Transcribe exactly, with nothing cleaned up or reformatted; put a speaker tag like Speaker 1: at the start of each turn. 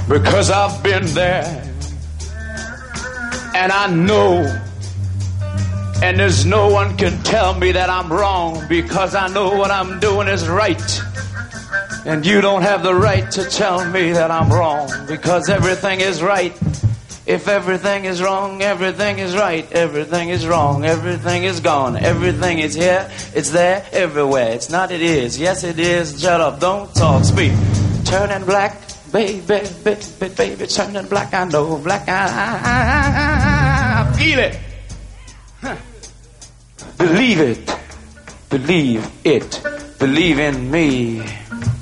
Speaker 1: Because I've been there. And I know. And there's no one can tell me that I'm wrong, because I know what I'm doing is right. And you don't have the right to tell me that I'm wrong, because everything is right. If everything is wrong, everything is right. Everything is wrong, everything is gone. Everything is here, it's there, everywhere. It's not, it is. Yes, it is. Shut up, don't talk, speak. Turning black, baby, baby, baby, turning black. I know black, I, I, I feel it. Huh. Believe it, believe it, believe in me.